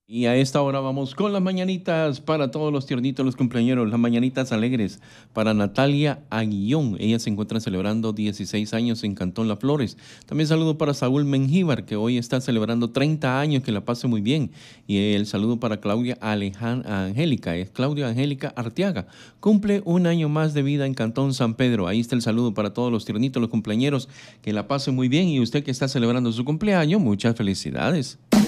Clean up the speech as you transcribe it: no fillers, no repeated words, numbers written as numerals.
Y a esta hora vamos con las mañanitas para todos los tiernitos, los cumpleaños, las mañanitas alegres para Natalia Aguillón. Ella se encuentra celebrando 16 años en Cantón Las Flores. También saludo para Saúl Mengíbar, que hoy está celebrando 30 años, que la pase muy bien. Y el saludo para Claudia Angélica, es Claudia Angélica Arteaga. Cumple un año más de vida en Cantón San Pedro. Ahí está el saludo para todos los tiernitos, los cumpleaños, que la pase muy bien. Y usted que está celebrando su cumpleaños, muchas felicidades.